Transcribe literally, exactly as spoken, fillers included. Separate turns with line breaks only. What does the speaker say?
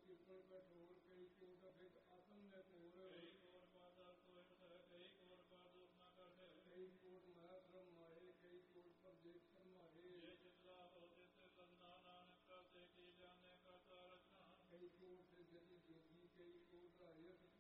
ਕਿਰਪਨ ਕਠੋਰ ਕਈ ਕੋਟ ਅਭਿਕ ਆਸਨ ਨੇ ਕੋਰ
ਕਈ ਕੋਟ ਪਾਦਾ ਸੋਇ ਹੈ ਕਈ ਕੋਟ ਪਾਦੋ ਨਾ ਕਰਦੇ
ਕਈ ਕੋਟ ਮਾਇਆ ਧਰਮ ਮਾਰੇ ਕਈ ਕੋਟ ਪਰ ਦੇਖ ਮਾਰੇ
ਜੇ ਜਿਤਲਾ ਹੋ ਜਿਤੇ ਲੰਨਾ ਨਾਨਕ ਤੇ ਕੀ ਜਾਣੇ ਕਰਤਾ ਰਚਨਾ
ਕਈ ਕੋਟ ਤੇ ਜਲੀ ਜੋਗੀ ਕਈ ਕੋਟ ਰਾਜਤ